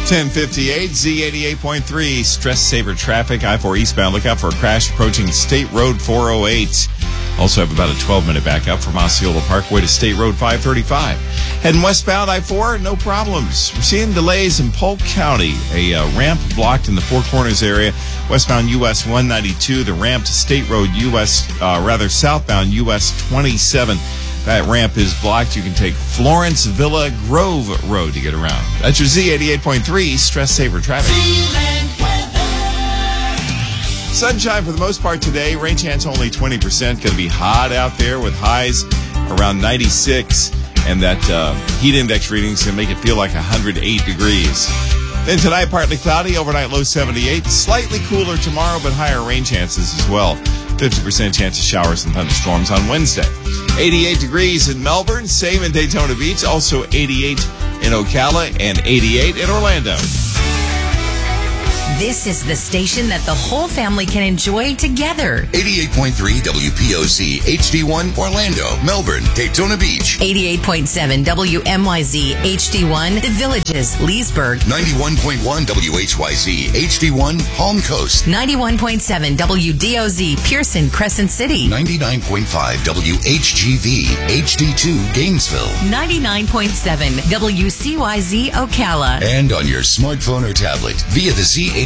10:58, Z88.3, stress saver traffic, I-4 eastbound. Look out for a crash approaching State Road 408. Also have about a 12-minute backup from Osceola Parkway to State Road 535. Heading westbound I-4, no problems. We're seeing delays in Polk County. A ramp blocked in the Four Corners area. Westbound US 192, the ramp to State Road southbound US 27. That ramp is blocked. You can take Florence Villa Grove Road to get around. That's your Z88.3 stress saver traffic. Sunshine for the most part today. Rain chance only 20%. Going to be hot out there with highs around 96. And that heat index reading is going to make it feel like 108 degrees. Then tonight, partly cloudy, overnight low 78. Slightly cooler tomorrow, but higher rain chances as well. 50% chance of showers and thunderstorms on Wednesday. 88 degrees in Melbourne, same in Daytona Beach, also 88 in Ocala and 88 in Orlando. This is the station that the whole family can enjoy together. 88.3 WPOC HD1 Orlando, Melbourne, Daytona Beach. 88.7 WMYZ HD1 The Villages, Leesburg. 91.1 WHYZ HD1 Palm Coast. 91.7 WDOZ Pearson, Crescent City. 99.5 WHGV HD2 Gainesville. 99.7 WCYZ Ocala. And on your smartphone or tablet via the Z88